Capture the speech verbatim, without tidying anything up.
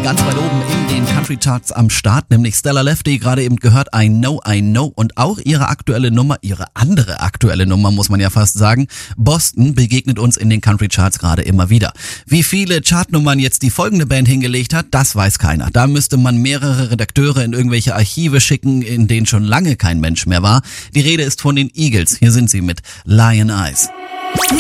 ganz weit oben in den Country Charts am Start, nämlich Stella Lefty, gerade eben gehört, I Know, I Know, und auch ihre aktuelle Nummer, ihre andere aktuelle Nummer, muss man ja fast sagen, Boston, begegnet uns in den Country Charts gerade immer wieder. Wie viele Chartnummern jetzt die folgende Band hingelegt hat, das weiß keiner. Da müsste man mehrere Redakteure in irgendwelche Archive schicken, in denen schon lange kein Mensch mehr war. Die Rede ist von den Eagles. Hier sind sie mit Lion Eyes.